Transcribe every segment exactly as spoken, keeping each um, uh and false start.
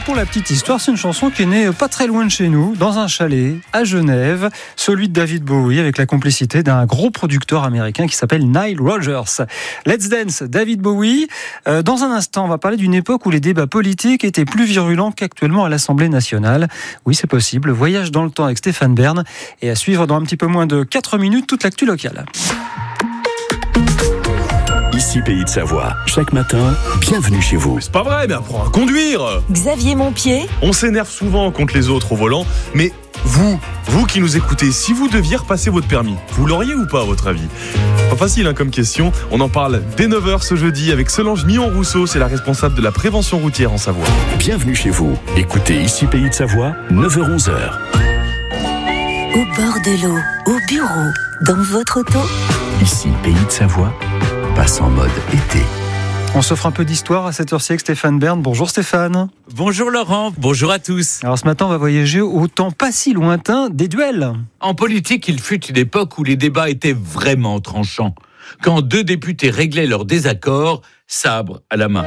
pour la petite histoire, c'est une chanson qui est née pas très loin de chez nous, dans un chalet à Genève, celui de David Bowie, avec la complicité d'un gros producteur américain qui s'appelle Nile Rodgers. Let's Dance, David Bowie. Euh, dans un instant, on va parler d'une époque où les débats politiques étaient plus virulents qu'actuellement à l'Assemblée nationale. Oui, c'est possible. Voyage dans le temps avec Stéphane Bern et à suivre dans un petit peu moins de quatre minutes toute l'actu locale. Ici Pays de Savoie. Chaque matin, bienvenue chez vous. C'est pas vrai, mais apprends à conduire. Xavier Montpied. On s'énerve souvent contre les autres au volant, mais vous, vous qui nous écoutez, si vous deviez repasser votre permis, vous l'auriez ou pas à votre avis ? Pas facile hein, comme question. On en parle dès neuf heures ce jeudi avec Solange Millon-Rousseau, c'est la responsable de la prévention routière en Savoie. Bienvenue chez vous. Écoutez Ici Pays de Savoie, neuf heures onze. Au bord de l'eau, au bureau, dans votre auto. Ici Pays de Savoie, passe en mode été. On s'offre un peu d'histoire à cette heure-ci avec Stéphane Bern. Bonjour Stéphane. Bonjour Laurent, bonjour à tous. Alors ce matin, on va voyager au temps pas si lointain des duels. En politique, il fut une époque où les débats étaient vraiment tranchants. Quand deux députés réglaient leurs désaccords, sabre à la main.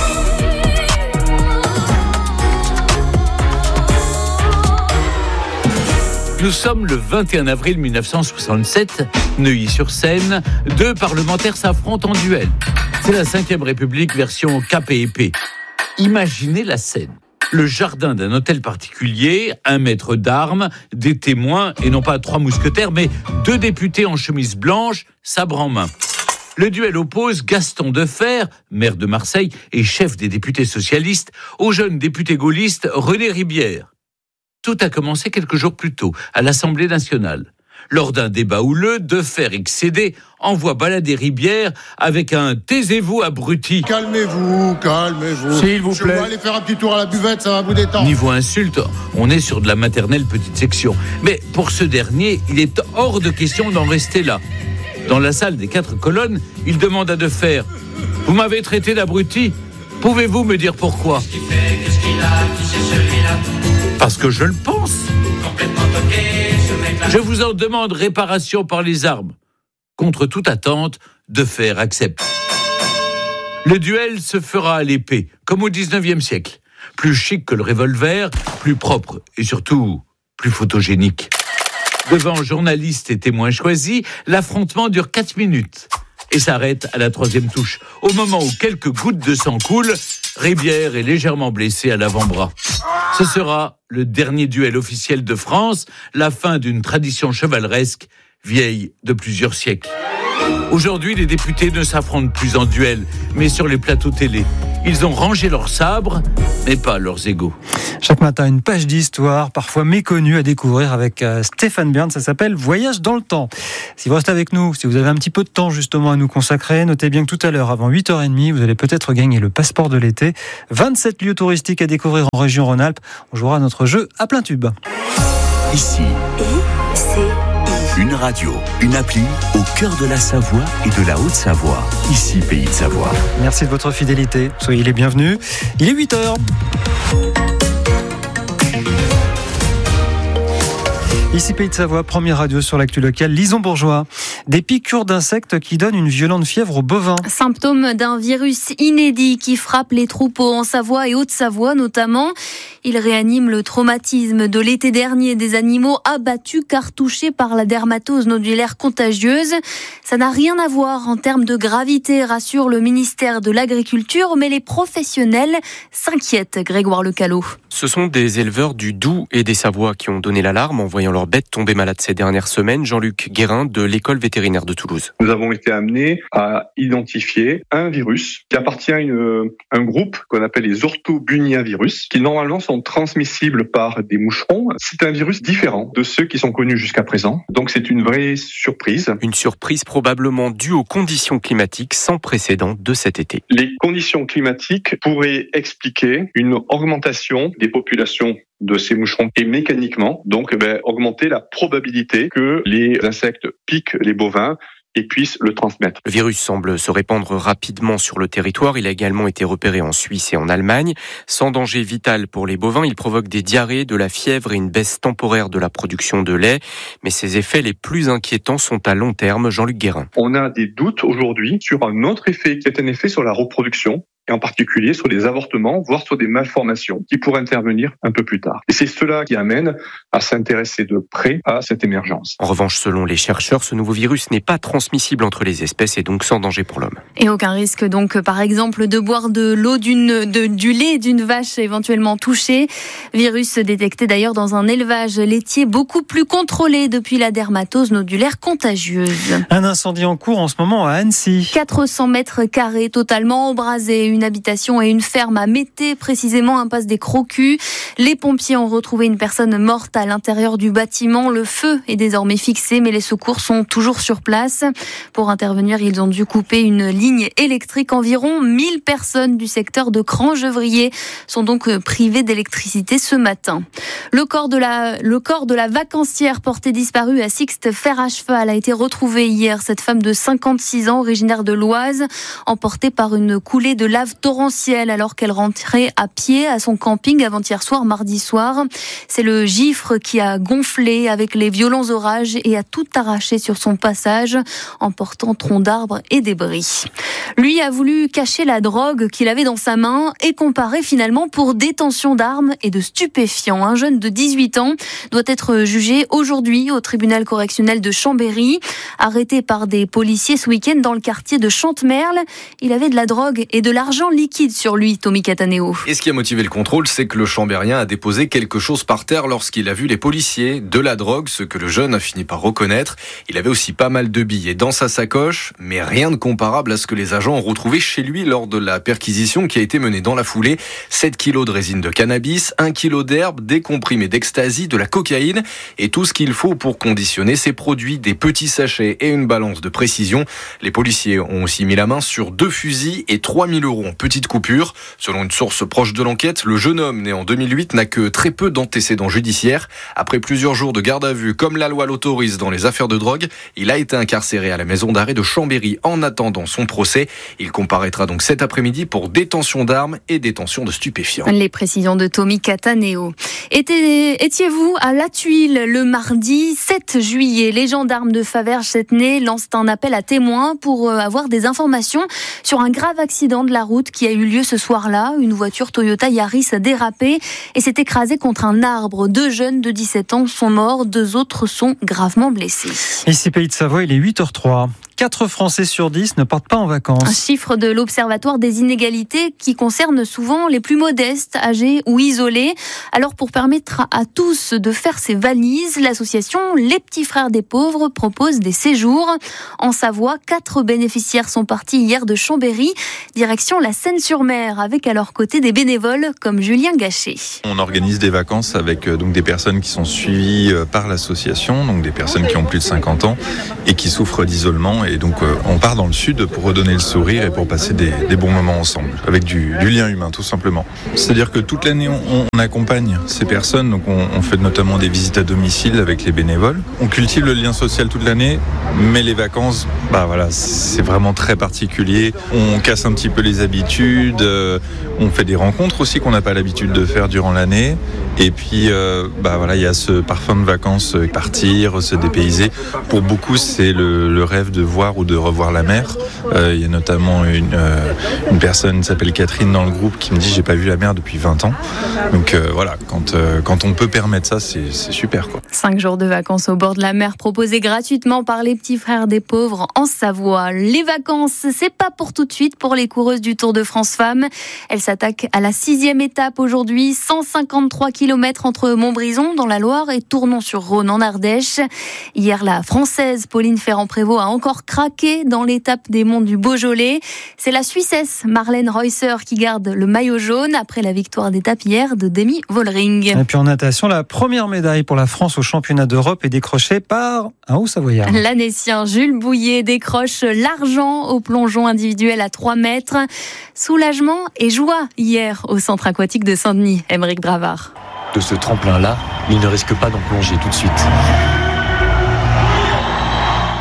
Nous sommes le vingt et un avril mille neuf cent soixante-sept, Neuilly-sur-Seine, deux parlementaires s'affrontent en duel. C'est la cinquième République version K P E P. Imaginez la scène. Le jardin d'un hôtel particulier, un maître d'armes, des témoins, et non pas trois mousquetaires, mais deux députés en chemise blanche, sabre en main. Le duel oppose Gaston Defferre, maire de Marseille et chef des députés socialistes, au jeune député gaulliste René Ribière. Tout a commencé quelques jours plus tôt, à l'Assemblée nationale. Lors d'un débat houleux, Defferre, excédé, envoie balader Ribière avec un « taisez-vous, abruti ». Calmez-vous, calmez-vous. S'il vous plaît. Je vais aller faire un petit tour à la buvette, ça va vous détendre. Niveau insulte, on est sur de la maternelle petite section. Mais pour ce dernier, il est hors de question d'en rester là. Dans la salle des quatre colonnes, il demande à Defferre « Vous m'avez traité d'abruti ? Pouvez-vous me dire pourquoi ?» Parce que je le pense. Je vous en demande réparation par les armes. Contre toute attente, Defferre accepte. Le duel se fera à l'épée, comme au dix-neuvième siècle. Plus chic que le revolver, plus propre et surtout plus photogénique. Devant journalistes et témoins choisis, l'affrontement dure quatre minutes et s'arrête à la troisième touche. Au moment où quelques gouttes de sang coulent, Ribière est légèrement blessé à l'avant-bras. Ce sera le dernier duel officiel de France, la fin d'une tradition chevaleresque vieille de plusieurs siècles. Aujourd'hui, les députés ne s'affrontent plus en duel, mais sur les plateaux télé. Ils ont rangé leurs sabres, mais pas leurs égaux. Chaque matin, une page d'histoire, parfois méconnue, à découvrir avec Stéphane Bern. Ça s'appelle Voyage dans le temps. Si vous restez avec nous, si vous avez un petit peu de temps justement à nous consacrer, notez bien que tout à l'heure, avant huit heures trente, vous allez peut-être gagner le passeport de l'été. vingt-sept lieux touristiques à découvrir en région Rhône-Alpes. On jouera à notre jeu à plein tube. Ici, Et c'est une radio, une appli au cœur de la Savoie et de la Haute-Savoie. Ici Pays de Savoie. Merci de votre fidélité. Soyez les bienvenus. Il est huit heures. Ici Pays de Savoie, première radio sur l'actu locale. Lison Bourgeois. Des piqûres d'insectes qui donnent une violente fièvre aux bovins. Symptôme d'un virus inédit qui frappe les troupeaux en Savoie et Haute-Savoie notamment. Il réanime le traumatisme de l'été dernier des animaux abattus car touchés par la dermatose nodulaire contagieuse. Ça n'a rien à voir en termes de gravité, rassure le ministère de l'Agriculture, mais les professionnels s'inquiètent, Grégoire Lecalot. Ce sont des éleveurs du Doubs et des Savoies qui ont donné l'alarme en voyant leurs bêtes tomber malades ces dernières semaines. Jean-Luc Guérin de l'école vétérinaire de Toulouse. Nous avons été amenés à identifier un virus qui appartient à une, un groupe qu'on appelle les orthobuniavirus, qui normalement sont transmissibles par des moucherons. C'est un virus différent de ceux qui sont connus jusqu'à présent. Donc c'est une vraie surprise. Une surprise probablement due aux conditions climatiques sans précédent de cet été. Les conditions climatiques pourraient expliquer une augmentation des populations de ces moucherons et mécaniquement, donc, eh bien, augmenter la probabilité que les insectes piquent les bovins et puissent le transmettre. Le virus semble se répandre rapidement sur le territoire. Il a également été repéré en Suisse et en Allemagne. Sans danger vital pour les bovins, il provoque des diarrhées, de la fièvre et une baisse temporaire de la production de lait. Mais ses effets les plus inquiétants sont à long terme. Jean-Luc Guérin. On a des doutes aujourd'hui sur un autre effet qui est un effet sur la reproduction et en particulier sur des avortements, voire sur des malformations qui pourraient intervenir un peu plus tard. Et c'est cela qui amène à s'intéresser de près à cette émergence. En revanche, selon les chercheurs, ce nouveau virus n'est pas transmissible entre les espèces et donc sans danger pour l'homme. Et aucun risque donc, par exemple, de boire de l'eau d'une, de, du lait d'une vache éventuellement touchée. Virus détecté d'ailleurs dans un élevage laitier beaucoup plus contrôlé depuis la dermatose nodulaire contagieuse. Un incendie en cours en ce moment à Annecy. quatre cents mètres carrés totalement embrasés, une habitation et une ferme à Mété, précisément impasse des Crocus. Les pompiers ont retrouvé une personne morte à l'intérieur du bâtiment. Le feu est désormais fixé, mais les secours sont toujours sur place. Pour intervenir, ils ont dû couper une ligne électrique. Environ mille personnes du secteur de Crangevrier sont donc privées d'électricité ce matin. Le corps de la, le corps de la vacancière portée disparue à Sixte Fer-à-Cheval a été retrouvé hier. Cette femme de cinquante-six ans, originaire de l'Oise, emportée par une coulée de lave torrentielle alors qu'elle rentrait à pied à son camping avant-hier soir, mardi soir. C'est le gifre qui a gonflé avec les violents orages et a tout arraché sur son passage, emportant troncs d'arbres et débris. Lui a voulu cacher la drogue qu'il avait dans sa main et comparé finalement pour détention d'armes et de stupéfiants. Un jeune de dix-huit ans doit être jugé aujourd'hui au tribunal correctionnel de Chambéry. Arrêté par des policiers ce week-end dans le quartier de Chantemerle, il avait de la drogue et de l'argent liquide sur lui, Tommy Cataneo. Et ce qui a motivé le contrôle, c'est que le Chambérien a déposé quelque chose par terre lorsqu'il a vu les policiers. De la drogue, ce que le jeune a fini par reconnaître. Il avait aussi pas mal de billets dans sa sacoche, mais rien de comparable à ce que les agents ont retrouvé chez lui lors de la perquisition qui a été menée dans la foulée. sept kilos de résine de cannabis, un kilo d'herbe, des comprimés d'ecstasy, de la cocaïne et tout ce qu'il faut pour conditionner ces produits, des petits sachets et une balance de précision. Les policiers ont aussi mis la main sur deux fusils et trois mille euros en petites coupures. Selon une source proche de l'enquête, le jeune homme né en deux mille huit n'a que très peu d'antécédents judiciaires. Après plusieurs jours de garde à vue, comme la loi l'autorise dans les affaires de drogue, il a été incarcéré à la maison d'arrêt de Chambéry en attendant son procès. Il comparaîtra donc cet après-midi pour détention d'armes et détention de stupéfiants. Les précisions de Tommy Cataneo. Étiez-vous à La Tuile le mardi sept juillet? Les gendarmes de Faverges-Settenay lancent un appel à témoins pour avoir des informations sur un grave accident de la route qui a eu lieu ce soir-là. Une voiture Toyota Yaris a dérapé et s'est écrasée contre un arbre. Deux jeunes de dix-sept ans sont morts, deux autres sont gravement blessés. Ici Pays de Savoie, il est huit heures zéro trois. quatre Français sur dix ne partent pas en vacances. Un chiffre de l'Observatoire des inégalités qui concerne souvent les plus modestes, âgés ou isolés. Alors pour permettre à tous de faire ses valises, l'association Les Petits Frères des Pauvres propose des séjours. En Savoie, quatre bénéficiaires sont partis hier de Chambéry, direction la Seine-sur-Mer, avec à leur côté des bénévoles comme Julien Gachet. On organise des vacances avec euh, donc des personnes qui sont suivies euh, par l'association, donc des personnes qui ont plus de cinquante ans et qui souffrent d'isolement. Et donc euh, on part dans le sud pour redonner le sourire et pour passer des, des bons moments ensemble, avec du, du lien humain tout simplement. C'est-à-dire que toute l'année on, on accompagne ces personnes, donc on, on fait notamment des visites à domicile avec les bénévoles. On cultive le lien social toute l'année, mais les vacances, bah voilà, c'est vraiment très particulier. On casse un petit peu les habitudes, euh, on fait des rencontres aussi qu'on n'a pas l'habitude de faire durant l'année. Et puis, euh, bah voilà, il y a ce parfum de vacances, euh, partir, se dépayser. Pour beaucoup, c'est le, le rêve de voir ou de revoir la mer. Euh, il y a notamment une, euh, une personne qui s'appelle Catherine dans le groupe qui me dit j'ai pas vu la mer depuis vingt ans. Donc euh, voilà, quand, euh, quand on peut permettre ça, c'est, c'est super, quoi. Cinq jours de vacances au bord de la mer proposés gratuitement par les Petits Frères des Pauvres en Savoie. Les vacances, c'est pas pour tout de suite pour les coureuses du Tour de France Femmes. Elles s'attaquent à la sixième étape aujourd'hui, cent cinquante-trois kilomètres entre Montbrison dans la Loire et Tournon-sur-Rhône en Ardèche. Hier, la Française Pauline Ferrand-Prévot a encore craqué dans l'étape des monts du Beaujolais. C'est la Suissesse Marlène Reusser qui garde le maillot jaune après la victoire d'étape hier de Demi Vollering. Et puis en natation, la première médaille pour la France au championnat d'Europe est décrochée par un Haut-Savoyard. L'Annécien Jules Bouillet décroche l'argent au plongeon individuel à trois mètres. Soulagement et joie hier au centre aquatique de Saint-Denis. Aymeric Bravard. De ce tremplin-là, il ne risque pas d'en plonger tout de suite.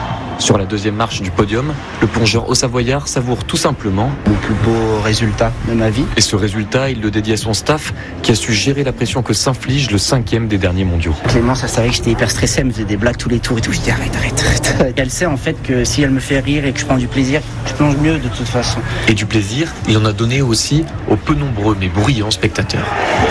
Sur la deuxième marche du podium, le plongeur haut-savoyard savoure tout simplement le plus beau résultat de ma vie. Et ce résultat, il le dédie à son staff qui a su gérer la pression que s'inflige le cinquième des derniers mondiaux. Clément, ça savait que j'étais hyper stressé, elle me faisait des blagues tous les tours et tout. Je dis arrête, arrête, arrête. Elle sait en fait que si elle me fait rire et que je prends du plaisir, je plonge mieux de toute façon. Et du plaisir, il en a donné aussi aux peu nombreux mais bruyants spectateurs.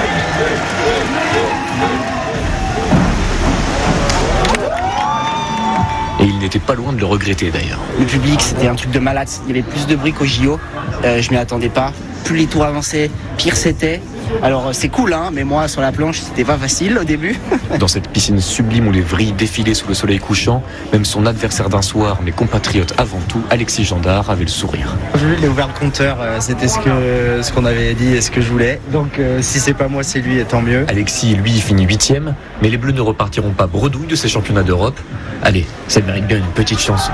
Et il n'était pas loin de le regretter d'ailleurs. Le public, c'était un truc de malade. Il y avait plus de bruit qu'au J O. Euh, je m'y attendais pas. Plus les tours avançaient, pire c'était. Alors c'est cool, hein, mais moi sur la planche, c'était pas facile au début. Dans cette piscine sublime où les vrilles défilaient sous le soleil couchant, même son adversaire d'un soir, mais compatriote avant tout, Alexis Gendard, avait le sourire. J'ai vu, il a ouvert le compteur, c'était ce que ce qu'on avait dit et ce que je voulais. Donc euh, si c'est pas moi, c'est lui, et tant mieux. Alexis, lui, finit huitième, mais les Bleus ne repartiront pas bredouilles de ces championnats d'Europe. Allez, ça mérite bien une petite chanson.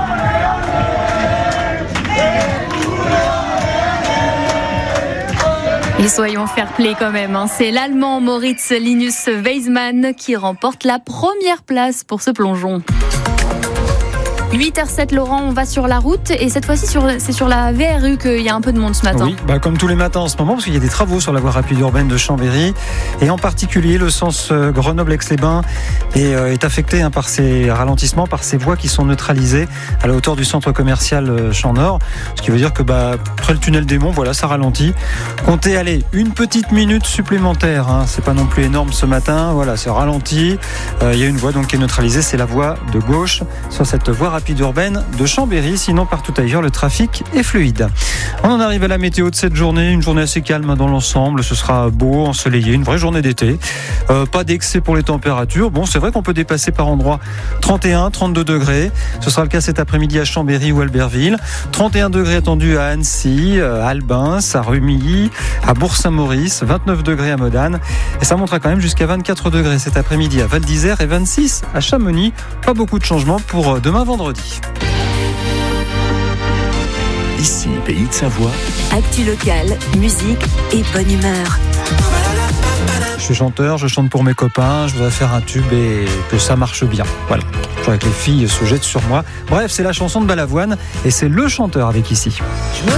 Et soyons fair-play quand même, hein. C'est l'Allemand Moritz Linus Weismann qui remporte la première place pour ce plongeon. huit heures sept, Laurent, on va sur la route et cette fois-ci sur, c'est sur la V R U qu'il y a un peu de monde ce matin. Oui, bah comme tous les matins en ce moment, parce qu'il y a des travaux sur la voie rapide urbaine de Chambéry et en particulier le sens Grenoble-Aix-les-Bains est, euh, est affecté hein, par ces ralentissements, par ces voies qui sont neutralisées à la hauteur du centre commercial Champ Nord, ce qui veut dire que bah, après le tunnel des Monts, voilà, ça ralentit. Comptez, allez, une petite minute supplémentaire, hein, c'est pas non plus énorme ce matin, voilà, c'est ralenti. Euh, il y a une voie donc qui est neutralisée, c'est la voie de gauche sur cette voie rapide urbaine de Chambéry, sinon partout ailleurs le trafic est fluide. On en arrive à la météo de cette journée, une journée assez calme dans l'ensemble, ce sera beau, ensoleillé, une vraie journée d'été, euh, pas d'excès pour les températures, bon c'est vrai qu'on peut dépasser par endroits trente et un, trente-deux degrés, ce sera le cas cet après-midi à Chambéry ou Albertville, trente et un degrés attendus à Annecy, à Albins, à Rumilly, à Bourg-Saint-Maurice, vingt-neuf degrés à Modane et ça montera quand même jusqu'à vingt-quatre degrés cet après-midi à Val d'Isère et vingt-six à Chamonix, pas beaucoup de changements pour demain vendredi. Ici, Pays de Savoie. Actu locale, musique et bonne humeur. Je suis chanteur, je chante pour mes copains, je voudrais faire un tube et que ça marche bien. Voilà. Je voudrais que les filles se jettent sur moi. Bref, c'est la chanson de Balavoine et c'est le chanteur avec ici.